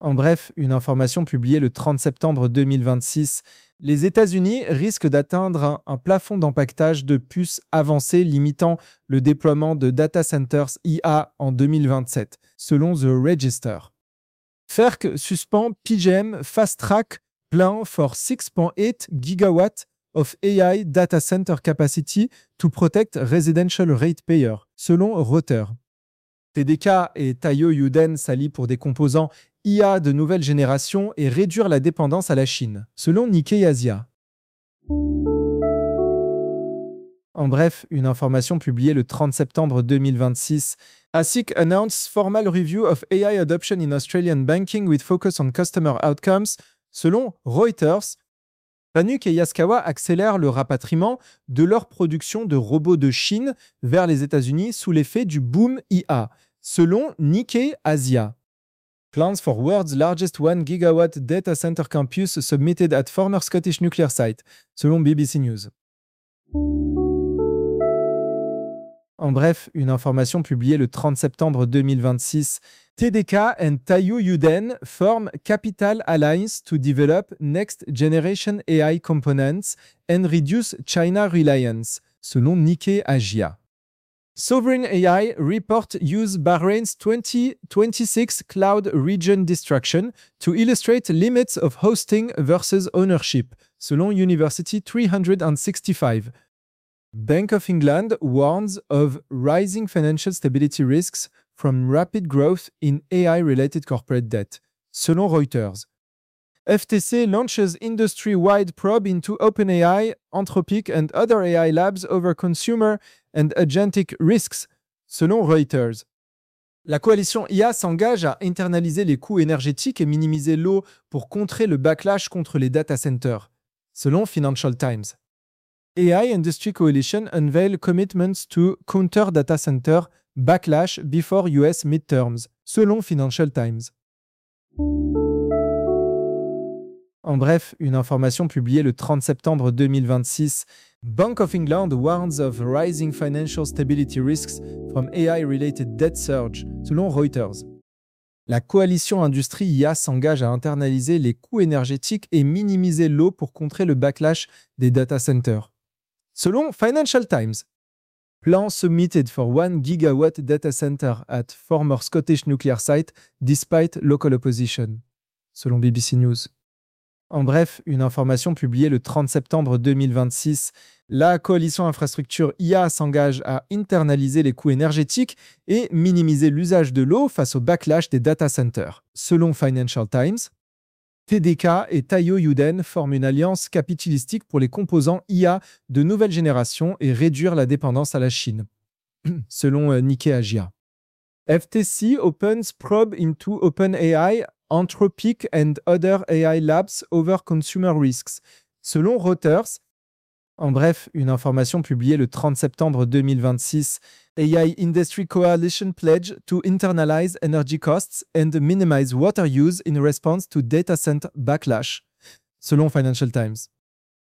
En bref, une information publiée le 30 septembre 2026, les États-Unis risquent d'atteindre un plafond d'empaquetage de puces avancées limitant le déploiement de data centers IA en 2027, selon The Register. FERC suspend PJM Fast Track Plan for 6.8 gigawatts of AI data center capacity to protect residential ratepayer, selon Reuters. TDK et Taiyo Yuden s'allient pour des composants IA de nouvelle génération et réduire la dépendance à la Chine, selon Nikkei Asia. En bref, une information publiée le 30 septembre 2026, ASIC announced formal review of AI adoption in Australian banking with focus on customer outcomes, selon Reuters. Fanuc et Yaskawa accélèrent le rapatriement de leur production de robots de Chine vers les États-Unis sous l'effet du boom IA, selon Nikkei Asia. Plans for world's largest 1 gigawatt data center campus submitted at former Scottish nuclear site, selon BBC News. En bref, une information publiée le 30 septembre 2026, TDK and Taiyo Yuden form Capital Alliance to develop next generation AI components and reduce China reliance, selon Nikkei Asia. Sovereign AI report use Bahrain's 2026 cloud region destruction to illustrate limits of hosting versus ownership, selon University 365. Bank of England warns of rising financial stability risks from rapid growth in AI-related corporate debt, selon Reuters. FTC launches industry-wide probe into OpenAI, Anthropic and other AI labs over consumer and agentic risks, selon Reuters. La coalition IA s'engage à internaliser les coûts énergétiques et minimiser l'eau pour contrer le backlash contre les data centers, selon Financial Times. AI Industry Coalition unveil commitments to counter data center backlash before US midterms, selon Financial Times. En bref, une information publiée le 30 septembre 2026, Bank of England warns of rising financial stability risks from AI-related debt surge, selon Reuters. La coalition industrie IA s'engage à internaliser les coûts énergétiques et minimiser l'eau pour contrer le backlash des data centers. Selon Financial Times, plan submitted for 1 gigawatt data center at former Scottish nuclear site despite local opposition, selon BBC News. En bref, une information publiée le 30 septembre 2026, la coalition infrastructure IA s'engage à internaliser les coûts énergétiques et minimiser l'usage de l'eau face au backlash des data centers. Selon Financial Times, TDK et Taiyo Yuden forment une alliance capitalistique pour les composants IA de nouvelle génération et réduire la dépendance à la Chine, selon Nikkei Asia. FTC opens probe into OpenAI, Anthropic and other AI labs over consumer risks, selon Reuters. En bref, une information publiée le 30 septembre 2026, AI Industry Coalition pledge to internalize energy costs and minimize water use in response to data center backlash, selon Financial Times.